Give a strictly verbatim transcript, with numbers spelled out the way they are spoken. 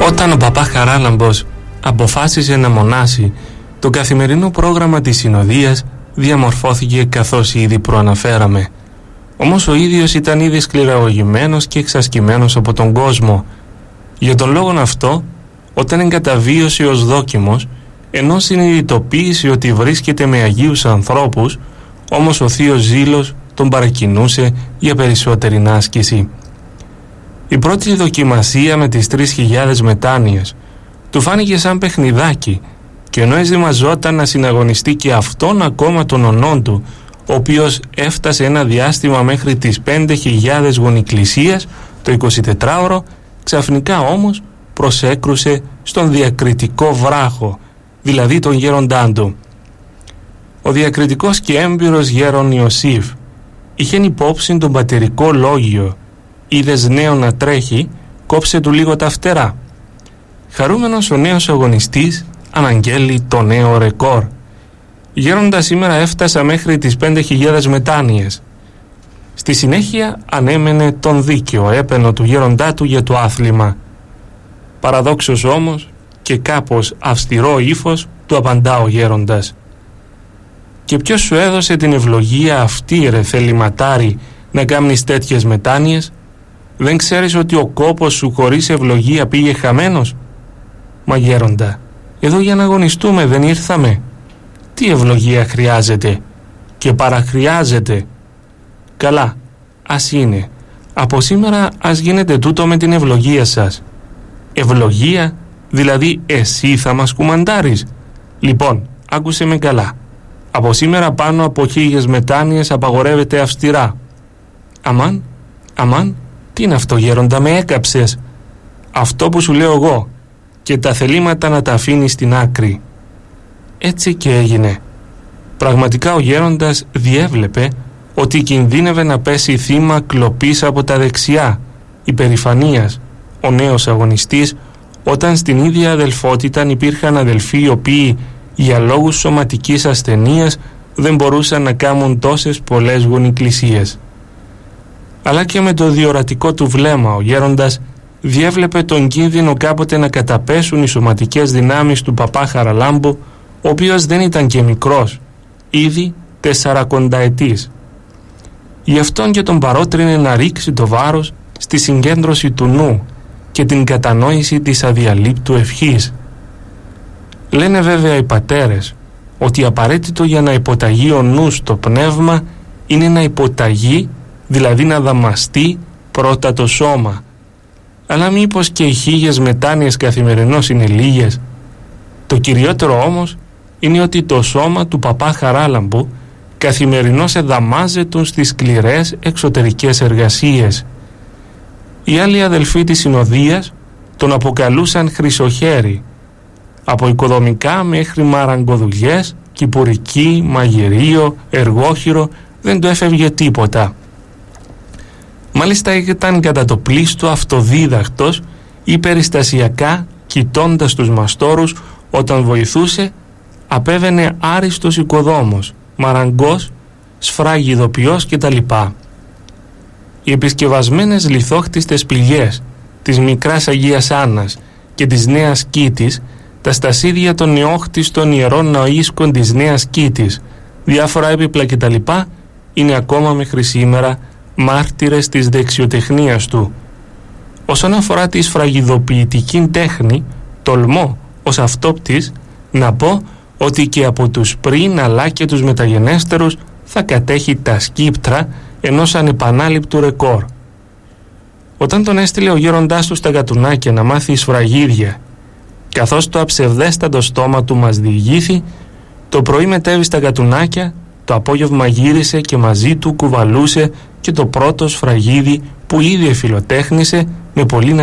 Όταν ο παπά Χαράλαμπος αποφάσισε να μονάσει, το καθημερινό πρόγραμμα της συνοδείας διαμορφώθηκε καθώς ήδη προαναφέραμε. Όμως ο ίδιος ήταν ήδη σκληραγωγημένος και εξασκημένος από τον κόσμο. Για τον λόγον αυτό, όταν εγκαταβίωσε ως δόκιμος, ενώ συνειδητοποίησε ότι βρίσκεται με αγίους ανθρώπους, όμως ο θείος ζήλος τον παρακινούσε για περισσότερη άσκηση. Η πρώτη δοκιμασία με τις τρεις χιλιάδες μετάνοιες του φάνηκε σαν παιχνιδάκι, και ενώ εσδημαζόταν να συναγωνιστεί και αυτόν ακόμα τον ονόν του, ο οποίος έφτασε ένα διάστημα μέχρι τις πέντε χιλιάδες γονικλησίας το εικοσιτετράωρο, ξαφνικά όμως προσέκρουσε στον διακριτικό βράχο, δηλαδή τον γέροντά του. Ο διακριτικός και έμπειρος γέρον Ιωσήφ είχε υπόψη τον πατερικό λόγιο. Είδες νέο να τρέχει, κόψε του λίγο τα φτερά. Χαρούμενος ο νέος αγωνιστής αναγγέλει το νέο ρεκόρ. Γέροντα, σήμερα έφτασα μέχρι τις πέντε χιλιάδες μετάνοιες. Στη συνέχεια ανέμενε τον δίκαιο έπαινο του γέροντά του για το άθλημα. Παραδόξως όμως και κάπως αυστηρό ύφος του απαντά ο γέροντας. Και ποιος σου έδωσε την ευλογία αυτή, ρε θεληματάρι, να κάνεις τέτοιες μετάνοιες? Δεν ξέρεις ότι ο κόπος σου χωρίς ευλογία πήγε χαμένος? Μα γέροντα, εδώ για να αγωνιστούμε δεν ήρθαμε. Τι ευλογία χρειάζεται? Και παραχρειάζεται. Καλά, ας είναι. Από σήμερα ας γίνεται τούτο με την ευλογία σας. Ευλογία, δηλαδή εσύ θα μας κουμαντάρεις? Λοιπόν, άκουσε με καλά. Από σήμερα πάνω από χίλιες μετάνοιες απαγορεύεται αυστηρά. Αμάν, αμάν, τι είναι αυτό γέροντα, με έκαψες? Αυτό που σου λέω εγώ, και τα θελήματα να τα αφήνεις στην άκρη. Έτσι και έγινε. Πραγματικά ο γέροντας διέβλεπε ότι κινδύνευε να πέσει θύμα κλοπής από τα δεξιά, υπερηφανίας, ο νέος αγωνιστής, όταν στην ίδια αδελφότητα υπήρχαν αδελφοί οι οποίοι για λόγους σωματικής ασθενείας δεν μπορούσαν να κάνουν τόσες πολλές γονικλησίες. Αλλά και με το διορατικό του βλέμμα ο γέροντας διέβλεπε τον κίνδυνο κάποτε να καταπέσουν οι σωματικές δυνάμεις του παπά Χαραλάμπου, ο οποίος δεν ήταν και μικρός, ήδη τεσσαρακονταετής. Γι' αυτόν και τον παρότρινε να ρίξει το βάρος στη συγκέντρωση του νου και την κατανόηση της αδιαλείπτου ευχής. Λένε βέβαια οι πατέρες ότι απαραίτητο για να υποταγεί ο νους το πνεύμα είναι να υποταγεί, δηλαδή να δαμαστεί πρώτα το σώμα. Αλλά μήπως και οι χίλιες μετάνοιες καθημερινώς είναι λίγες? Το κυριότερο όμως είναι ότι το σώμα του παπά Χαράλαμπου καθημερινώς εδαμάζεται στις σκληρές εξωτερικές εργασίες. Οι άλλοι αδελφοί της συνοδείας τον αποκαλούσαν χρυσοχέρι. Από οικοδομικά μέχρι μαραγκοδουλειές, κυπουρική, μαγειρίο, εργόχειρο, δεν του έφευγε τίποτα. Μάλιστα ήταν κατά το πλήστο αυτοδίδακτος ή περιστασιακά, κοιτώντας τους μαστόρους, όταν βοηθούσε, απέβαινε άριστος οικοδόμος, μαραγκός, σφράγιδοποιός κτλ. Οι επισκευασμένες λιθόχτιστες πηγές της μικράς Αγίας Άννας και της Νέας Κήτης, τα στασίδια των νεόχτιστων ιερών ναοίσκων της Νέας Κήτης, διάφορα έπιπλα κτλ. Είναι ακόμα μέχρι σήμερα μάρτυρες της δεξιοτεχνίας του. Όσον αφορά τη σφραγιδοποιητική τέχνη, τολμώ ως αυτόπτης να πω ότι και από τους πριν αλλά και τους μεταγενέστερους θα κατέχει τα σκύπτρα ενός ανεπανάληπτου ρεκόρ. Όταν τον έστειλε ο γέροντάς του στα γατουνάκια να μάθει σφραγίδια, καθώς το αψευδέστατο στόμα του μας διηγήθη, το πρωί μετέβη στα γατουνάκια, το απόγευμα γύρισε και μαζί του κουβαλούσε και το πρώτο σφραγίδι που ήδη εφιλοτέχνησε με πολύ